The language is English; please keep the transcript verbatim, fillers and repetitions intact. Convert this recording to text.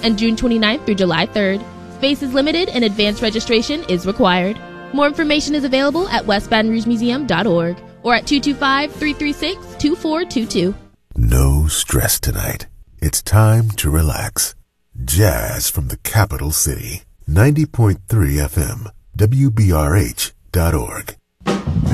and June twenty-ninth through July third. Space is limited and advanced registration is required. More information is available at west baton rouge museum dot org or at two two five, three three six, two four two two. No stress tonight. It's time to relax. Jazz from the capital city. ninety point three F M, W B R H dot org.